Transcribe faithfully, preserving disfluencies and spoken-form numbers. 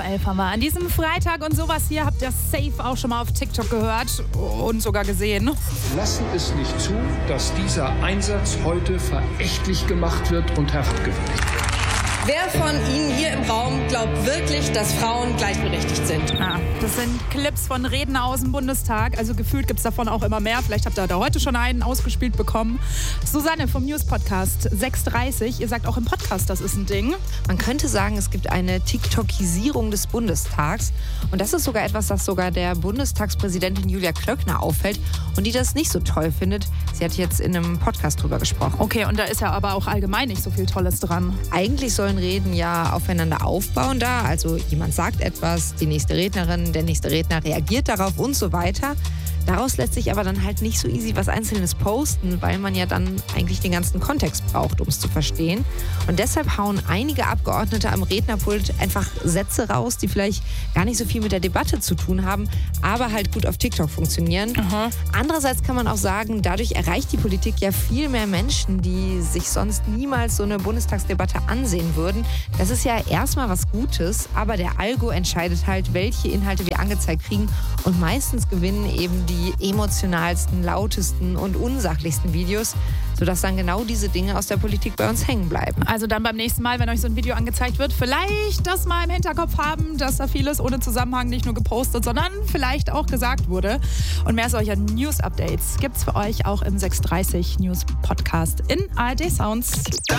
vor elf haben wir an diesem Freitag und sowas hier habt ihr safe auch schon mal auf TikTok gehört und sogar gesehen. Lassen es nicht zu, dass dieser Einsatz heute verächtlich gemacht wird und herabgewürdigt wird. Wer von Ihnen hier im Raum glaubt wirklich, dass Frauen gleichberechtigt sind? Ah, das sind Clips von Reden aus dem Bundestag. Also gefühlt gibt es davon auch immer mehr. Vielleicht habt ihr da heute schon einen ausgespielt bekommen. Susanne vom News-Podcast sechs Uhr dreißig. Ihr sagt auch im Podcast, das ist ein Ding. Man könnte sagen, es gibt eine TikTokisierung des Bundestags. Und das ist sogar etwas, das sogar der Bundestagspräsidentin Julia Klöckner auffällt und die das nicht so toll findet. Sie hat jetzt in einem Podcast drüber gesprochen. Okay, und da ist ja aber auch allgemein nicht so viel Tolles dran. Eigentlich sollen Reden ja aufeinander aufbauen da. Also jemand sagt etwas, die nächste Rednerin, der nächste Redner reagiert darauf und so weiter. Daraus lässt sich aber dann halt nicht so easy was Einzelnes posten, weil man ja dann eigentlich den ganzen Kontext braucht, um es zu verstehen. Und deshalb hauen einige Abgeordnete am Rednerpult einfach Sätze raus, die vielleicht gar nicht so viel mit der Debatte zu tun haben, aber halt gut auf TikTok funktionieren. Aha. Andererseits kann man auch sagen, dadurch erreicht die Politik ja viel mehr Menschen, die sich sonst niemals so eine Bundestagsdebatte ansehen würden. Das ist ja erstmal was Gutes, aber der Algo entscheidet halt, welche Inhalte wir angezeigt kriegen. Und meistens gewinnen eben die die emotionalsten, lautesten und unsachlichsten Videos, sodass dann genau diese Dinge aus der Politik bei uns hängen bleiben. Also dann beim nächsten Mal, wenn euch so ein Video angezeigt wird, vielleicht das mal im Hinterkopf haben, dass da vieles ohne Zusammenhang nicht nur gepostet, sondern vielleicht auch gesagt wurde. Und mehr solcher News-Updates gibt's für euch auch im sechs Uhr dreißig News-Podcast in A R D Sounds.